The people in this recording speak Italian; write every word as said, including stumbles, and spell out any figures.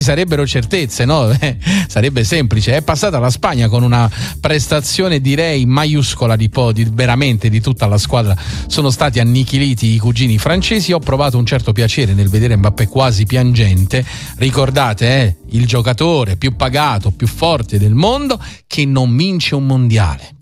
sarebbero certezze, no? Eh, sarebbe semplice. È passata la Spagna con una prestazione direi maiuscola di po' di veramente di tutta la squadra. Sono stati annichiliti i cugini francesi. Ho provato un certo piacere nel vedere Mbappé quasi piangente. Ricordate, eh, il giocatore più pagato, più forte del mondo che non vince un mondiale.